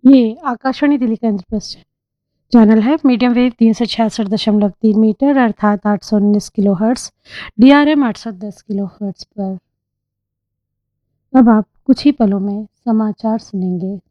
ये आकाशवाणी दिल्ली का इंद्रप्रस्थ चैनल है। मीडियम वेव 366.3 मीटर अर्थात 819 किलोहर्ट्ज़, DRM 810 किलोहर्ट्ज़ पर। अब आप कुछ ही पलों में समाचार सुनेंगे।